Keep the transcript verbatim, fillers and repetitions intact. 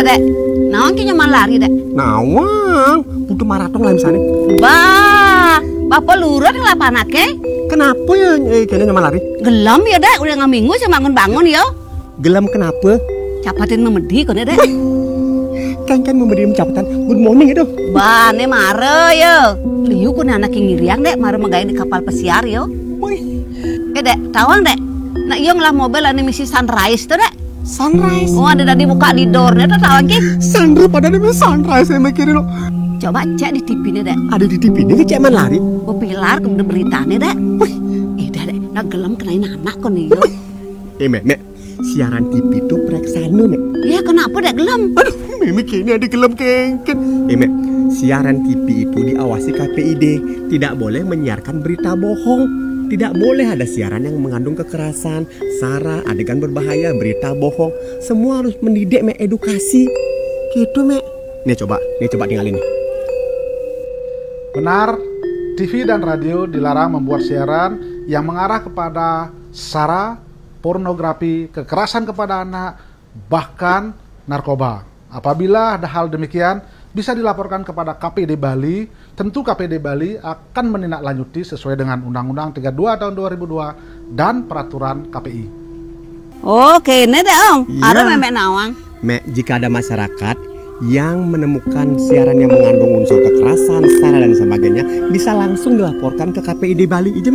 Dek. Nawang ki nyaman lari, Dek. Nawang, butuh maraton lah misalnya. Bah, bapak lurut ngelapanake. Kenapa ya eh, kayaknya nyaman lari? Gelam ya, Dek. Udah ngaminggu saya bangun-bangun ya. Gelam kenapa? Capatin memedi kok, Dek. Kan kan memberi ucapan good morning itu. Bah, ne mare ya. Liu ku anak ngiriang, Dek, mare magain di kapal pesiar ya. Woi, Eh, Dek, tawang, Dek. Nak iya ngelah mobil ane misi Sunrise tuh, Dek. sunrise. Oh, ada tadi buka di doornya tuh tawang ki. Sandra pada dia sunrise saya mikirin lo. Coba cek di T V-nya, Dek. Ada di T V ini cek man lari. Oh, pilar kemudian beritanya, Dek. Wih, Eh, Dek, Dek. Nak gelam kenain anak kok nih, yo. eh mek, mek, siaran T V itu pereksana mek. Ya, kenapa, Dek, gelam? Aduh, Mimi kayaknya ada gelam kengken. Eh mek, siaran T V itu diawasi K P I D. Tidak boleh menyiarkan berita bohong. Tidak boleh ada siaran yang mengandung kekerasan, sara, adegan berbahaya, berita bohong. Semua harus mendidik mek, edukasi. Gitu mek. Nih coba, nih coba tinggalin nih. Benar, T V dan radio dilarang membuat siaran yang mengarah kepada sara, pornografi, kekerasan kepada anak, bahkan narkoba. Apabila ada hal demikian, bisa dilaporkan kepada K P D Bali. Tentu K P D Bali akan menindaklanjuti sesuai dengan Undang-Undang tiga puluh dua tahun dua ribu dua dan peraturan K P I. Oke, ini deh, Om. Iya. Ada memek nawang. Mek, jika ada masyarakat yang menemukan siaran yang mengandung unsur kekerasan, sara dan sebagainya, bisa langsung dilaporkan ke K P I D Bali. Ijo,